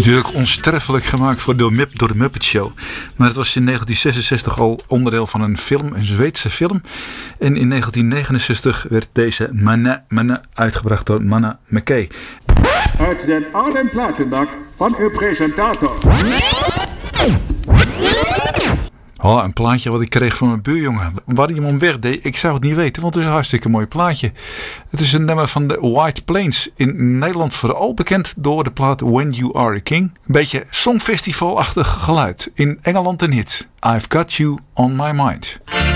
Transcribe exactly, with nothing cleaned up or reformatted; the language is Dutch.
Natuurlijk onsterfelijk gemaakt voor de, Mupp, door de Muppet Show. Maar het was in negentien zesenzestig al onderdeel van een film, een Zweedse film. En in negentien negenenzestig werd deze Manne Manne uitgebracht door Manne McKay. Uit den oude platenbak van uw presentator. Oh, een plaatje wat ik kreeg van mijn buurjongen. Waar hij hem om wegdeed, ik zou het niet weten, want het is een hartstikke mooi plaatje. Het is een nummer van de White Plains. In Nederland vooral bekend door de plaat When You Are a King. Een beetje songfestivalachtig geluid. In Engeland een hit. I've Got You On My Mind.